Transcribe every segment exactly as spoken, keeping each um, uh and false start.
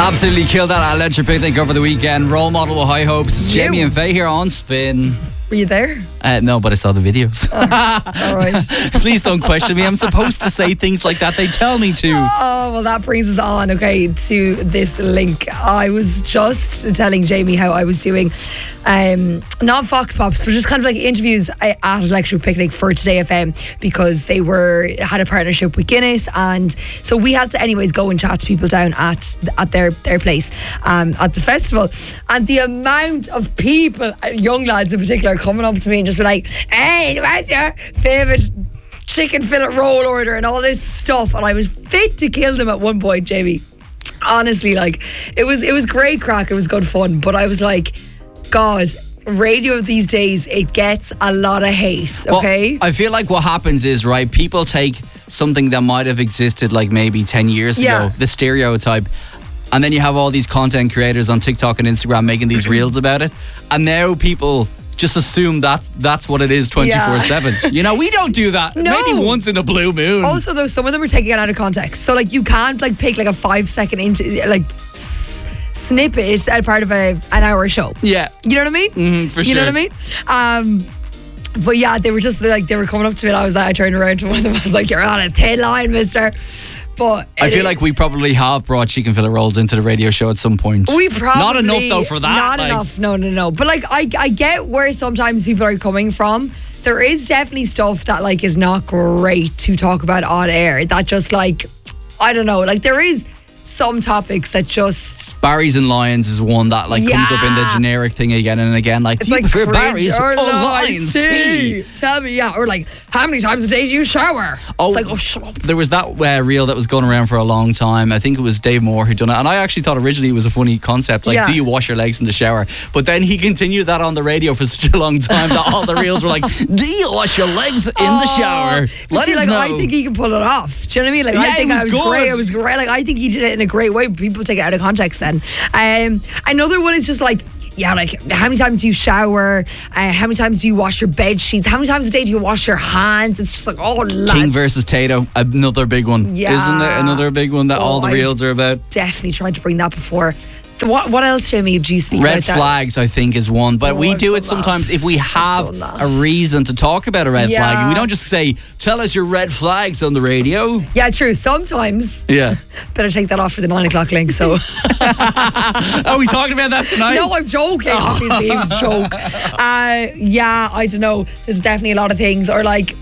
Absolutely killed that at Electric Picnic over the weekend. Role model with high hopes. It's Jamie and Faye here on Spin. Were you there? Uh, no, but I saw the videos. Oh, all right. Please don't question me. I'm supposed to say things like that. They tell me to. Oh, well, that brings us on, okay, to this link. I was just telling Jamie how I was doing, um, not Fox Pops, but just kind of like interviews at Electric Picnic for Today F M, because they were had a partnership with Guinness, and so we had to anyways go and chat to people down at at their, their place um, at the festival. And the amount of people, young lads in particular, coming up to me and just be like, hey, what's your favourite chicken fillet roll order and all this stuff? And I was fit to kill them at one point, Jamie. Honestly, like, it was it was great crack, it was good fun, but I was like, God, radio these days, it gets a lot of hate, okay? Well, I feel like what happens is, right, people take something that might have existed like maybe ten years Yeah. ago, the stereotype, and then you have all these content creators on TikTok and Instagram making these reels about it, and now people just assume that that's what it is twenty-four seven. You know, we don't do that. No. Maybe once in a blue moon. Also, though, some of them are taking it out of context. So, like, you can't, like, pick, like, a five-second, into like, s- snippet as part of a, an hour show. Yeah. You know what I mean? Mm, for you sure. know what I mean? Um, but yeah, they were just, like, they were coming up to me, and I was like, I turned around to one of them, I was like, you're on a thin line, mister. But I it- feel like we probably have brought chicken fillet rolls into the radio show at some point. We probably Not enough though for that. Not like- enough. No, no, no. But like, I, I get where sometimes people are coming from. There is definitely stuff that like is not great to talk about on air. That just like, I don't know. Like there is some topics that just Barry's and Lions is one that like comes up in the Yeah. generic thing again and again. Like, it's do you like prefer cringe Barry's or or Lions tea? tea. Tell me, yeah. Or like, how many times a day do you shower? Oh, It's like, oh, shut up. There was that uh, reel that was going around for a long time. I think it was Dave Moore who done it, and I actually thought originally it was a funny concept. Like, Yeah. do you wash your legs in the shower? But then he continued that on the radio for such a long time that all the reels were like, do you wash your legs in the shower? But Let see, us like, know. I think he can pull it off. Do you know what I mean? Like, Yeah, I think it was I was good. great. It was great. Like, I think he did it in a great way, but people take it out of context then. Um, another one is just like, yeah, like, how many times do you shower? Uh, how many times do you wash your bed sheets? How many times a day do you wash your hands? It's just like, oh, lads. King versus Tato, another big one. Yeah. Isn't there another big one that Oh, all the I've reels are about? Definitely tried to bring that before. The- What, what else, Jamie, do you speak Red about that? flags, I think, is one. But Oh, we I've do done it sometimes that. if we I've have done that. a reason to talk about a red Yeah. flag. We don't just say, tell us your red flags on the radio. Yeah, true. Sometimes. Yeah. Better take that off for the nine o'clock link, so... Are we talking about that tonight? No, I'm joking. Obviously, it was a joke. Uh, yeah, I don't know. There's definitely a lot of things. Or like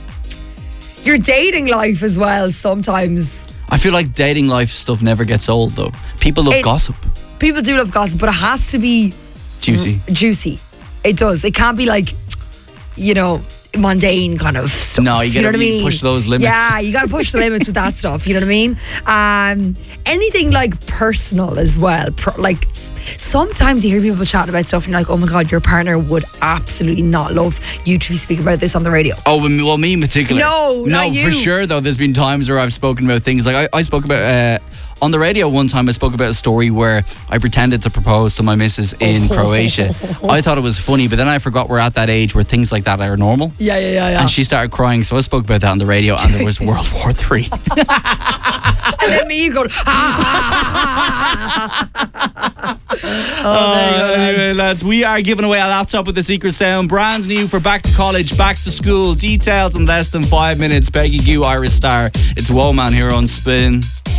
your dating life as well. Sometimes I feel like dating life stuff never gets old, though. People love It- gossip. people do love gossip, but it has to be Juicy. juicy. It does. It can't be like, you know, mundane kind of stuff. No, you know gotta what I really mean? push those limits. Yeah, you got to push the limits with that stuff. You know what I mean? Um, anything like personal as well. Pro- like s- sometimes you hear people chatting about stuff and you're like, oh my God, your partner would absolutely not love you to be speaking about this on the radio. Oh, well, well, me in particular. No, no, not you. for sure. Though there's been times where I've spoken about things like I, I spoke about uh, on the radio one time. I spoke about a story where I pretended to propose to my missus in Croatia. I thought it was funny, but then I forgot we're at that age where things like that are normal. Yeah, yeah, yeah, yeah. And she started crying, so I spoke about that on the radio, and there was World War Three. And then me, you go, ah. Oh, there you go, lads. Anyway, lads, we are giving away a laptop with the secret sound, brand new for back to college, back to school. Details in less than five minutes. Peggy Goo, Irish Star. It's Woman here on Spin.